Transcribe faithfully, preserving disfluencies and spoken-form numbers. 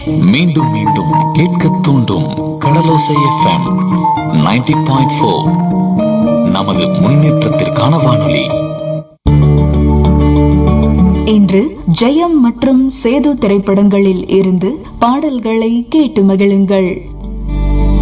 மீண்டும் மீண்டும் கேட்க தூண்டும் கடலோசை எஃப்எம் நைன்டி பாயிண்ட் ஃபோர். நமது முன்னேற்றத்திற்கான வானொலி. இன்று ஜெயம் மற்றும் சேது திரைப்படங்களில் இருந்து பாடல்களை கேட்டு மகிழுங்கள்.